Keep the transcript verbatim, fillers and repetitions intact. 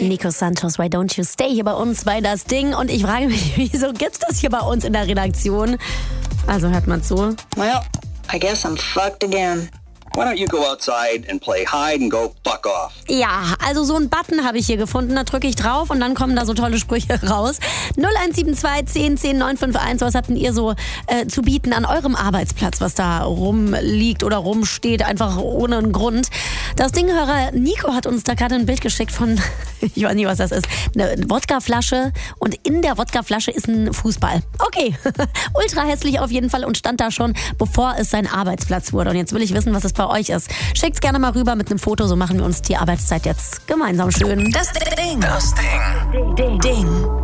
Nico Santos, Why Don't You Stay hier bei uns bei Das Ding. Und ich frage mich, wieso gibt's das hier bei uns in der Redaktion? Also hört mal zu. Well, I guess I'm fucked again. Why don't you go outside and play hide and go fuck off? Ja, also so einen Button habe ich hier gefunden, da drücke ich drauf und dann kommen da so tolle Sprüche raus. null eins sieben zwei zehn zehn neun fünf eins, was habt denn ihr so äh, zu bieten an eurem Arbeitsplatz, was da rumliegt oder rumsteht, einfach ohne einen Grund? Das Dinghörer Nico hat uns da gerade ein Bild geschickt von, ich weiß nicht, was das ist, eine Wodkaflasche und in der Wodkaflasche ist ein Fußball. Okay, ultra hässlich auf jeden Fall und stand da schon, bevor es sein Arbeitsplatz wurde. Und jetzt will ich wissen, was es bei euch ist. Schickt's gerne mal rüber mit einem Foto, so machen wir uns die Arbeitszeit jetzt gemeinsam schön. Das Ding. Das Ding. Ding. Ding.